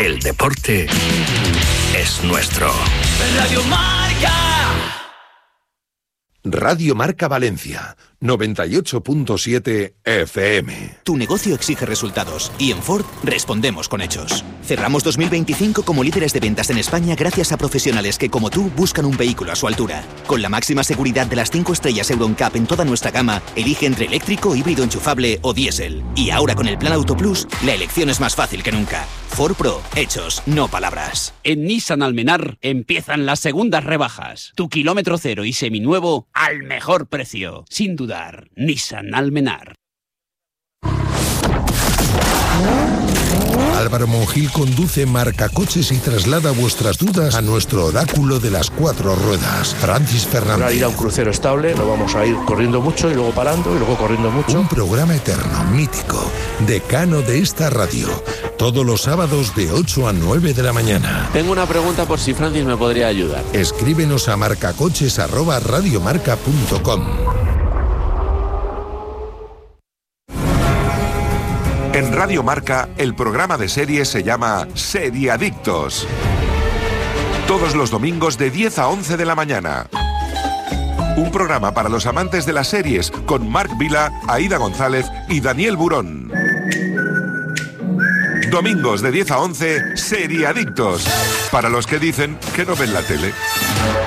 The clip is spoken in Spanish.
El deporte es nuestro. Radio Marca. Radio Marca Valencia, 98.7 FM. Tu negocio exige resultados y en Ford respondemos con hechos. Cerramos 2025 como líderes de ventas en España gracias a profesionales que, como tú, buscan un vehículo a su altura. Con la máxima seguridad de las 5 estrellas Euro NCAP en toda nuestra gama, elige entre eléctrico, híbrido enchufable o diésel. Y ahora con el Plan Auto Plus, la elección es más fácil que nunca. Ford Pro, hechos, no palabras. En Nissan Almenar empiezan las segundas rebajas. Tu kilómetro cero y seminuevo al mejor precio. Sin dudar, Nissan Almenar. Álvaro Monjil conduce Marcacoches y traslada vuestras dudas a nuestro oráculo de las 4 ruedas, Francis Fernández. Para ir a un crucero estable, no vamos a ir corriendo mucho y luego parando y luego corriendo mucho. Un programa eterno, mítico, decano de esta radio, todos los sábados de 8 a 9 de la mañana. Tengo una pregunta por si Francis me podría ayudar. Escríbenos a marcacoches@radiomarca.com. En Radio Marca, el programa de series se llama Seriadictos. Todos los domingos de 10 a 11 de la mañana. Un programa para los amantes de las series con Marc Vila, Aída González y Daniel Burón. Domingos de 10 a 11, Seriadictos. Para los que dicen que no ven la tele.